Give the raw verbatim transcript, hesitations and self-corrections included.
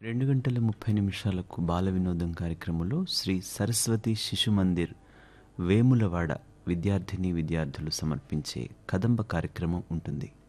రెండు గంటల ముప్పై నిమిషాలకు బాల వినోదం కార్యక్రమంలో శ్రీ సరస్వతి శిశు మందిర్ వేములవాడ విద్యార్థిని విద్యార్థులు సమర్పించే కదంబ కార్యక్రమం ఉంటుంది.